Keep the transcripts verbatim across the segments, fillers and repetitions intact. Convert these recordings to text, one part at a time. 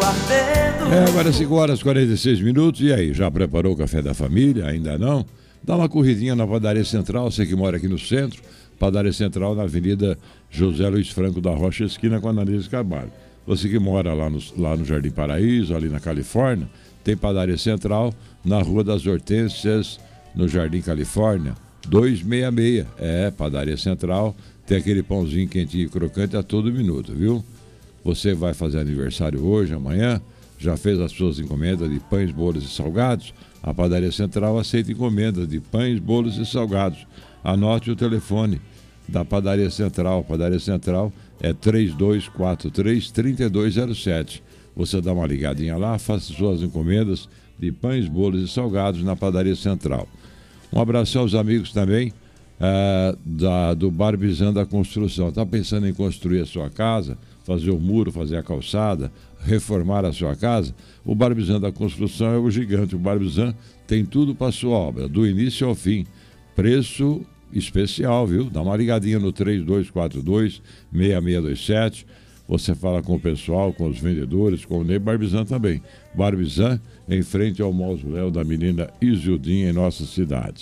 É, agora cinco horas e quarenta e seis minutos. E aí, já preparou o café da família? Ainda não? Dá uma corridinha na Padaria Central, você que mora aqui no centro. Padaria Central na Avenida José Luiz Franco da Rocha, esquina com a Ananias Carvalho. Você que mora lá no, lá no Jardim Paraíso, ali na Califórnia, tem Padaria Central na Rua das Hortênsias, no Jardim Califórnia, duzentos e sessenta e seis. É, Padaria Central, tem aquele pãozinho quentinho e crocante a todo minuto, viu? Você vai fazer aniversário hoje, amanhã, já fez as suas encomendas de pães, bolos e salgados? A Padaria Central aceita encomendas de pães, bolos e salgados. Anote o telefone da Padaria Central. A Padaria Central é três dois quatro três, três dois zero sete. Você dá uma ligadinha lá, faça suas encomendas de pães, bolos e salgados na Padaria Central. Um abraço aos amigos também uh, da, do Barbizan da Construção. Está pensando em construir a sua casa, fazer o muro, fazer a calçada, reformar a sua casa? O Barbizan da Construção é o gigante. O Barbizan tem tudo para a sua obra, do início ao fim. Preço especial, viu? Dá uma ligadinha no três dois quatro dois, seis seis dois sete. Você fala com o pessoal, com os vendedores, com o Ney Barbizan também. Barbizan, em frente ao mausoléu da menina Isildinha, em nossa cidade.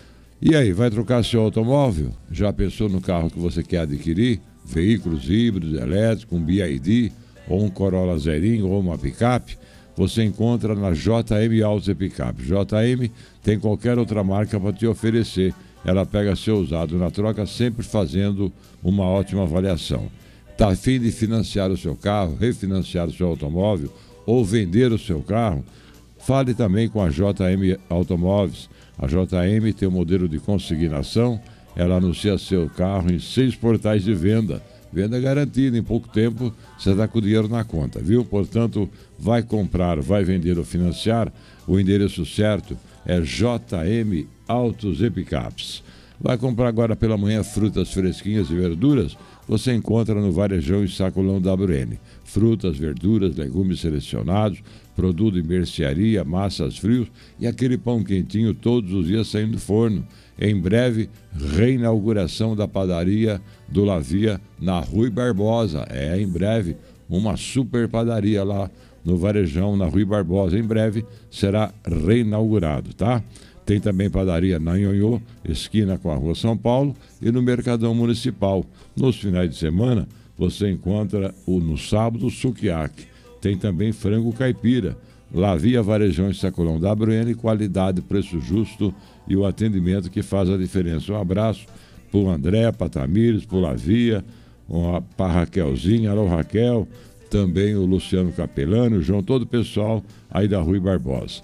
E aí, vai trocar seu automóvel? Já pensou no carro que você quer adquirir? Veículos híbridos, elétricos, um B I D, ou um Corolla zerinho, ou uma picape? Você encontra na J M Autos e Picape. J M tem qualquer outra marca para te oferecer. Ela pega seu usado na troca, sempre fazendo uma ótima avaliação. Está a fim de financiar o seu carro, refinanciar o seu automóvel ou vender o seu carro? Fale também com a J M Automóveis. A J M tem o modelo de consignação. Ela anuncia seu carro em seis portais de venda. Venda garantida, em pouco tempo você está com o dinheiro na conta, viu? Portanto, vai comprar, vai vender ou financiar, o endereço certo é J M Autos e Picapes. Vai comprar agora pela manhã frutas fresquinhas e verduras? Você encontra no Varejão e Sacolão W N. Frutas, verduras, legumes selecionados, produto de mercearia, massas frios e aquele pão quentinho todos os dias saindo do forno. Em breve, reinauguração da padaria do Lavia na Rui Barbosa. É, em breve, uma super padaria lá no Varejão, na Rui Barbosa. Em breve será reinaugurado, tá? Tem também padaria na Nhonhô, esquina com a Rua São Paulo, e no Mercadão Municipal. Nos finais de semana, você encontra o, no sábado o Sukiyaki. Tem também frango caipira. Lavia, Varejão e Sacolão W N, qualidade, preço justo e o atendimento que faz a diferença. Um abraço para o André, para Tamires, para o Lavia, para a Raquelzinha, alô Raquel, também o Luciano Capelano, o João, todo o pessoal aí da Rui Barbosa.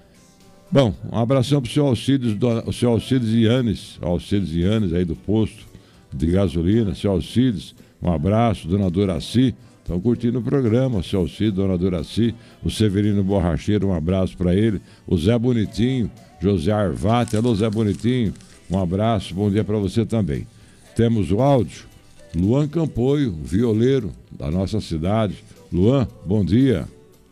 Bom, um abração para o seu Alcides, o seu Alcides Ianes, Alcides Ianes aí do posto de gasolina, seu Alcides, um abraço, dona Doraci, estão curtindo o programa, seu Alcides, dona Doraci, o Severino Borracheiro, um abraço para ele, o Zé Bonitinho, José Arvati, alô Zé Bonitinho, um abraço, bom dia para você também. Temos o áudio, Luan Campoio, violeiro da nossa cidade. Luan, bom dia.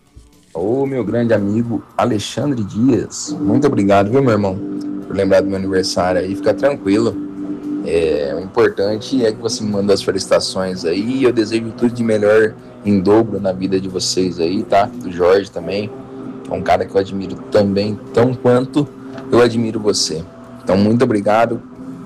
Ô, meu grande amigo Alexandre Dias, muito obrigado, viu, meu irmão, por lembrar do meu aniversário aí, fica tranquilo. É, o importante é que você me manda as felicitações aí, e eu desejo tudo de melhor em dobro na vida de vocês aí, tá? Do Jorge também, é um cara que eu admiro também, tão quanto eu admiro você. Então, muito obrigado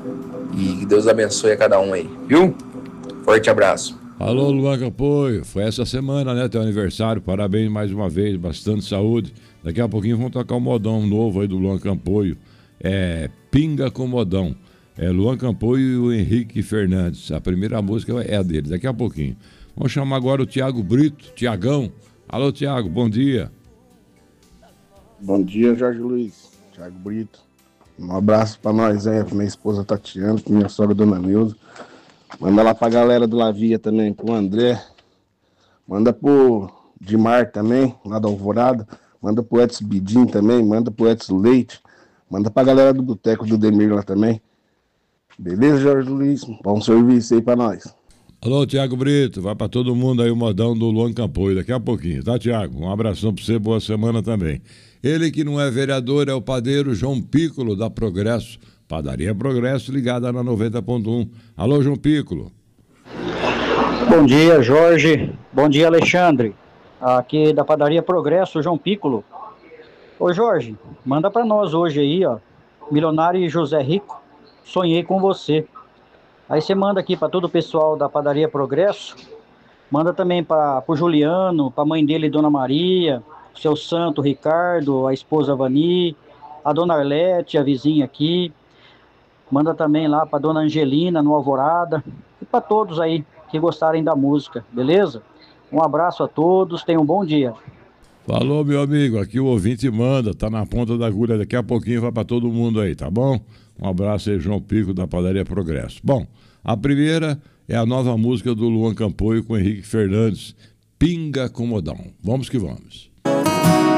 e que Deus abençoe a cada um aí, viu? Forte abraço. Alô, Luan Campoio, foi essa semana, né, teu aniversário, parabéns mais uma vez, bastante saúde. Daqui a pouquinho vamos tocar um modão novo aí do Luan Campoio, é Pinga com Modão. É Luan Campoio e o Henrique Fernandes, a primeira música é a dele, daqui a pouquinho. Vamos chamar agora o Tiago Brito, Tiagão. Alô, Tiago, bom dia. Bom dia, Jorge Luiz, Tiago Brito. Um abraço pra nós aí, pra minha esposa Tatiana, pra minha sogra Dona Neuza. Manda lá pra galera do Lavia também, pro André. Manda pro Dimar também, lá da Alvorada. Manda pro Edson Bidim também, manda pro Edson Leite. Manda pra galera do Boteco do Demir lá também. Beleza, Jorge Luiz? Bom serviço aí pra nós. Alô, Tiago Brito, vai pra todo mundo aí o modão do Luan Campoio, daqui a pouquinho, tá, Tiago? Um abração pra você, boa semana também. Ele que não é vereador é o padeiro João Piccolo da Progresso. Padaria Progresso, ligada na noventa ponto um. Alô, João Piccolo. Bom dia, Jorge. Bom dia, Alexandre. aqui da Padaria Progresso, João Piccolo. Ô Jorge, manda para nós hoje aí, ó, Milionário e José Rico, sonhei com você. Aí você manda aqui para todo o pessoal da Padaria Progresso, manda também para o Juliano, para a mãe dele, Dona Maria, seu santo Ricardo, a esposa Vani, a Dona Arlete, a vizinha aqui. Manda também lá para Dona Angelina, no Alvorada, e para todos aí que gostarem da música, beleza? Um abraço a todos, tenham um bom dia. Falou, meu amigo, aqui o ouvinte manda, tá na ponta da agulha, daqui a pouquinho vai para todo mundo aí, tá bom? Um abraço aí, João Pico, da Padaria Progresso. Bom, a primeira é a nova música do Luan Campoio com Henrique Fernandes, Pinga Comodão. Vamos que vamos.